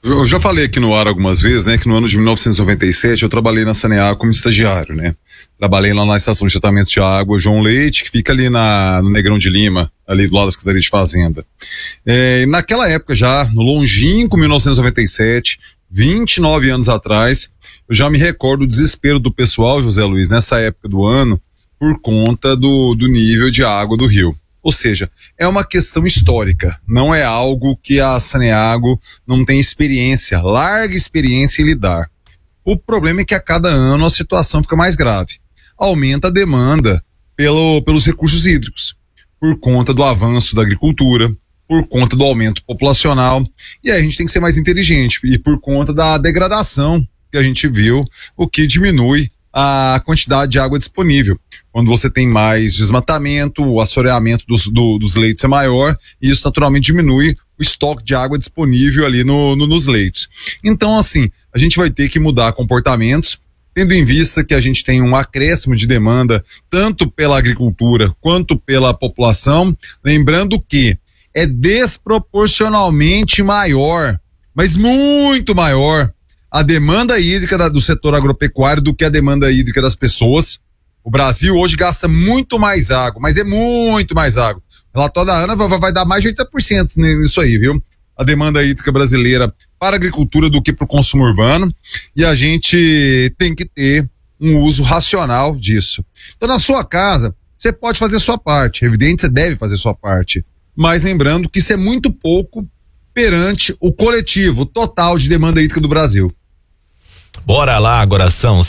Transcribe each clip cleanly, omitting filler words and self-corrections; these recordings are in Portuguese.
Eu já falei aqui no ar algumas vezes, né, que no ano de 1997 eu trabalhei na Saneago como estagiário, né? Trabalhei lá na estação de tratamento de água João Leite, que fica ali no Negrão de Lima, ali do lado da Secretaria de Fazenda. Naquela época já, no longínquo 1997, 29 anos atrás, eu já me recordo do desespero do pessoal, José Luiz, nessa época do ano, por conta do nível de água do rio. Ou seja, é uma questão histórica, não é algo que a Saneago não tem experiência, larga experiência em lidar. O problema é que a cada ano a situação fica mais grave. Aumenta a demanda pelos recursos hídricos, por conta do avanço da agricultura, por conta do aumento populacional, e aí a gente tem que ser mais inteligente, e por conta da degradação que a gente viu, o que diminui a quantidade de água disponível. Quando você tem mais desmatamento, o assoreamento dos leitos é maior, e isso naturalmente diminui o estoque de água disponível ali nos leitos. Então, assim, a gente vai ter que mudar comportamentos, tendo em vista que a gente tem um acréscimo de demanda, tanto pela agricultura quanto pela população, lembrando que é desproporcionalmente maior, mas muito maior, a demanda hídrica do setor agropecuário do que a demanda hídrica das pessoas. O Brasil hoje gasta muito mais água, mas é muito mais água. O relatório da ANA vai dar mais de 80% nisso aí, viu? A demanda hídrica brasileira para a agricultura do que para o consumo urbano, e a gente tem que ter um uso racional disso. Então, na sua casa, você pode fazer sua parte, é evidente, você deve fazer sua parte, mas lembrando que isso é muito pouco perante o coletivo, o total de demanda hídrica do Brasil. Bora lá, agora são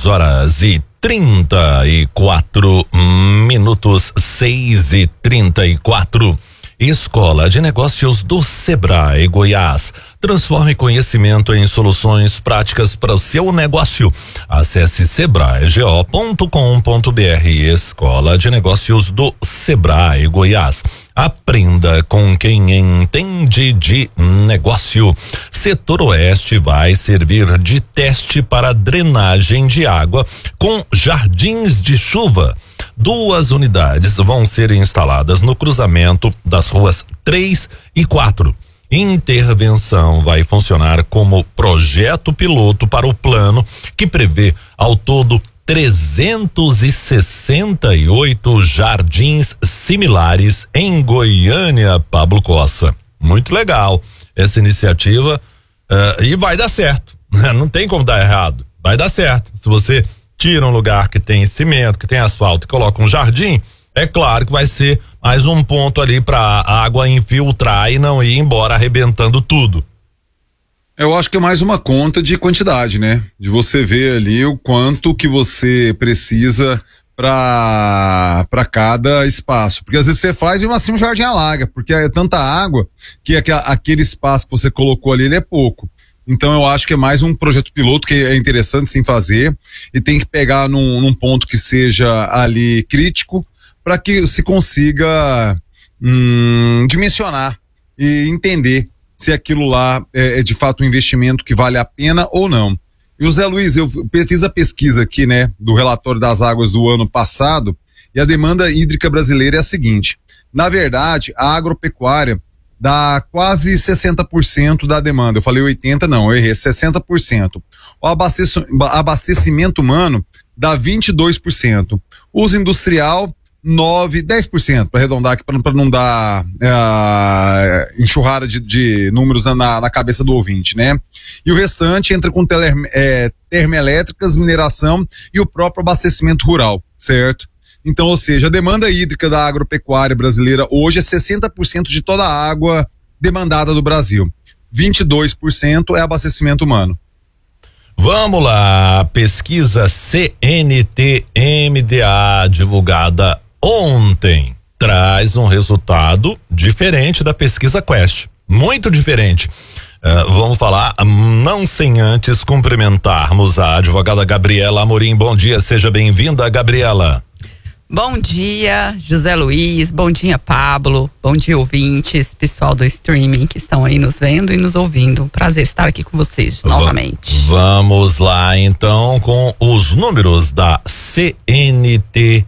6h34 minutos, 6h34. Escola de Negócios do Sebrae Goiás. Transforme conhecimento em soluções práticas para o seu negócio. Acesse sebraego.com.br. Escola de Negócios do Sebrae Goiás. Aprenda com quem entende de negócio. Setor Oeste vai servir de teste para drenagem de água com jardins de chuva. 2 unidades vão ser instaladas no cruzamento das ruas 3 e 4. Intervenção vai funcionar como projeto piloto para o plano, que prevê ao todo 368 jardins similares em Goiânia, Pablo Costa. Muito legal essa iniciativa, e vai dar certo, não tem como dar errado, vai dar certo. Se você tira um lugar que tem cimento, que tem asfalto e coloca um jardim, é claro que vai ser mais um ponto ali para a água infiltrar e não ir embora arrebentando tudo. Eu acho que é mais uma conta de quantidade, né? De você ver ali o quanto que você precisa para cada espaço. Porque às vezes você faz e assim um jardim alaga, porque é tanta água que aquele espaço que você colocou ali, ele é pouco. Então eu acho que é mais um projeto piloto que é interessante sim fazer, e tem que pegar num ponto que seja ali crítico para que se consiga dimensionar e entender se aquilo lá é de fato um investimento que vale a pena ou não. José Luiz, eu fiz a pesquisa aqui, né, do relatório das águas do ano passado, e a demanda hídrica brasileira é a seguinte: na verdade, a agropecuária dá quase 60% da demanda. Eu falei 80%, não, eu errei, 60%. O abastecimento humano dá 22%. Uso industrial, 10%, para arredondar aqui, para não dar enxurrada de números na cabeça do ouvinte, né? E o restante entra com termoelétricas, mineração e o próprio abastecimento rural, certo? Então, ou seja, a demanda hídrica da agropecuária brasileira hoje é 60% de toda a água demandada do Brasil. 22% é abastecimento humano. Vamos lá, pesquisa CNT-MDA divulgada ontem traz um resultado diferente da pesquisa Quest, muito diferente. Vamos falar, não sem antes cumprimentarmos a advogada Gabriela Amorim. Bom dia, seja bem-vinda, Gabriela. Bom dia, José Luiz, bom dia, Pablo, bom dia, ouvintes, pessoal do streaming que estão aí nos vendo e nos ouvindo. Prazer estar aqui com vocês novamente. Vamos lá, então, com os números da CNT-MDA.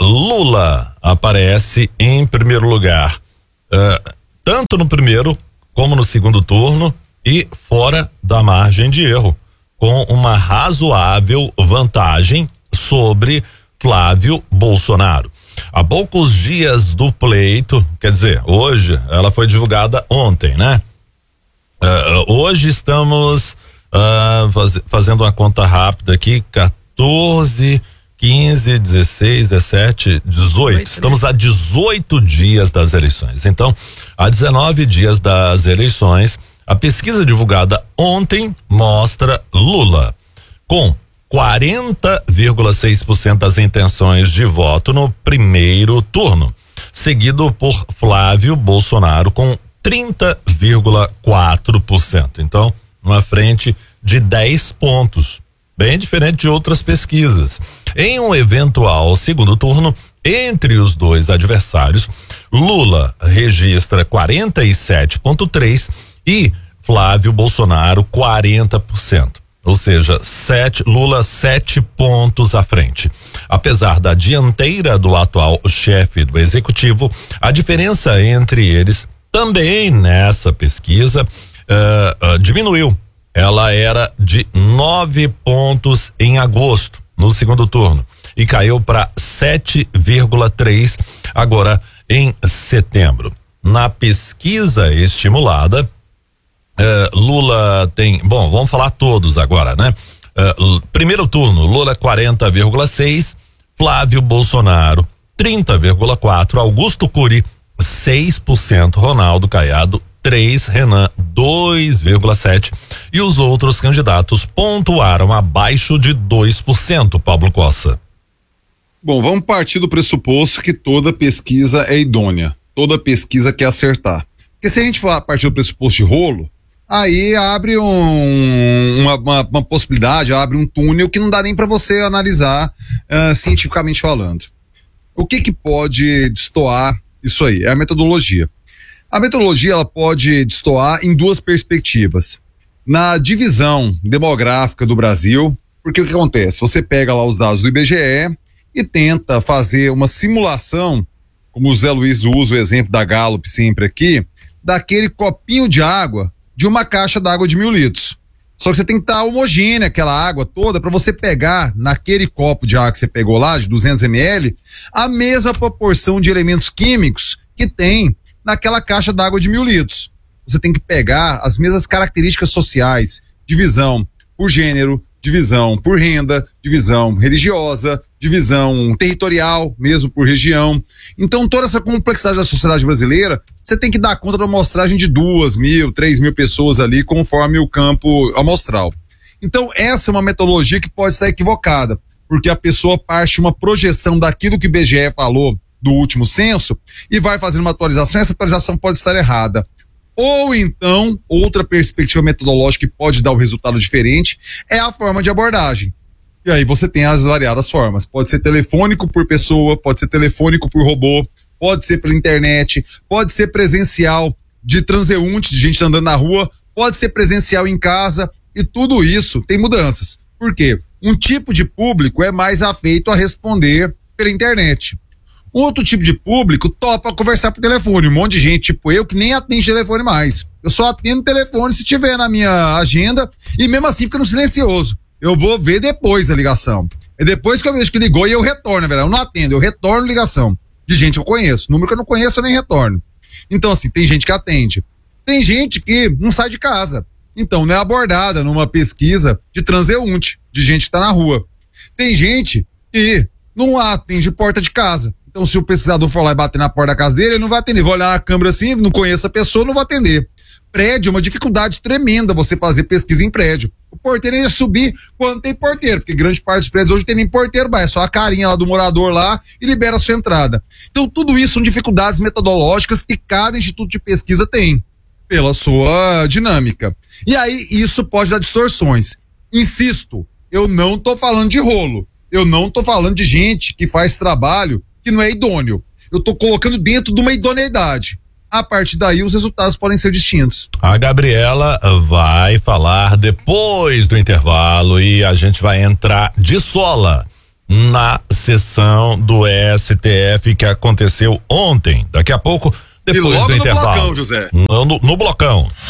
Lula aparece em primeiro lugar, tanto no primeiro como no segundo turno e fora da margem de erro, com uma razoável vantagem sobre Flávio Bolsonaro. Há poucos dias do pleito, quer dizer, hoje, ela foi divulgada ontem, né? Hoje estamos fazendo uma conta rápida aqui, 14, 15, 16, 17, 18. Estamos a 18 dias das eleições. Então, a 19 dias das eleições, a pesquisa divulgada ontem mostra Lula com 40,6% das intenções de voto no primeiro turno, seguido por Flávio Bolsonaro com 30,4%. Então, numa frente de 10 pontos, bem diferente de outras pesquisas. Em um eventual segundo turno, entre os dois adversários, Lula registra 47,3% e Flávio Bolsonaro 40%. Ou seja, Lula 7 pontos à frente. Apesar da dianteira do atual chefe do executivo, a diferença entre eles também nessa pesquisa diminuiu. Ela era de 9 pontos em agosto, no segundo turno, e caiu para 7,3 agora em setembro. Na pesquisa estimulada, Lula tem, bom, vamos falar todos agora, né? Primeiro turno, Lula 40,6, Flávio Bolsonaro 30,4, Augusto Cury 6%, Ronaldo Caiado 3%, Renan 2,7% e os outros candidatos pontuaram abaixo de 2%, Pablo Cossa. Bom, vamos partir do pressuposto que toda pesquisa é idônea, toda pesquisa quer acertar. Porque se a gente for partir do pressuposto de rolo, aí abre uma possibilidade, abre um túnel que não dá nem para você analisar cientificamente falando. O que pode destoar isso aí? É a metodologia. A metodologia ela pode destoar em duas perspectivas. Na divisão demográfica do Brasil, porque o que acontece? Você pega lá os dados do IBGE e tenta fazer uma simulação, como o Zé Luiz usa o exemplo da Gallup sempre aqui, daquele copinho de água de uma caixa d'água de 1.000 litros. Só que você tem que estar homogênea aquela água toda para você pegar naquele copo de água que você pegou lá, de 200 ml, a mesma proporção de elementos químicos que tem naquela caixa d'água de 1.000 litros. Você tem que pegar as mesmas características sociais, divisão por gênero, divisão por renda, divisão religiosa, divisão territorial, mesmo por região. Então, toda essa complexidade da sociedade brasileira, você tem que dar conta da amostragem de 2.000, 3.000 pessoas ali, conforme o campo amostral. Então, essa é uma metodologia que pode estar equivocada, porque a pessoa parte de uma projeção daquilo que o IBGE falou do último censo e vai fazendo uma atualização, essa atualização pode estar errada. Ou então, outra perspectiva metodológica que pode dar um resultado diferente é a forma de abordagem. E aí você tem as variadas formas. Pode ser telefônico por pessoa, pode ser telefônico por robô, pode ser pela internet, pode ser presencial de transeunte, de gente andando na rua, pode ser presencial em casa, e tudo isso tem mudanças. Por quê? Um tipo de público é mais afeito a responder pela internet. Outro tipo de público topa conversar por telefone. Um monte de gente, tipo eu, que nem atende telefone mais. Eu só atendo telefone se tiver na minha agenda e mesmo assim fica no silencioso. Eu vou ver depois a ligação. É depois que eu vejo que ligou e eu retorno, velho. Eu não atendo, eu retorno ligação. De gente que eu conheço. Número que eu não conheço, eu nem retorno. Então, assim, tem gente que atende. Tem gente que não sai de casa. Então, não é abordada numa pesquisa de transeunte, de gente que tá na rua. Tem gente que não atende porta de casa. Então, se o pesquisador for lá e bater na porta da casa dele, ele não vai atender. Vai olhar na câmera assim, não conheço a pessoa, não vai atender. Prédio é uma dificuldade tremenda você fazer pesquisa em prédio. O porteiro ia subir quando tem porteiro, porque grande parte dos prédios hoje tem nem porteiro, é só a carinha lá do morador lá e libera a sua entrada. Então, tudo isso são dificuldades metodológicas que cada instituto de pesquisa tem, pela sua dinâmica. E aí, isso pode dar distorções. Insisto, eu não tô falando de rolo. Eu não tô falando de gente que faz trabalho que não é idôneo. Eu tô colocando dentro de uma idoneidade. A partir daí, os resultados podem ser distintos. A Gabriela vai falar depois do intervalo e a gente vai entrar de sola na sessão do STF que aconteceu ontem. Daqui a pouco E depois logo do no intervalo. blocão, José. No blocão.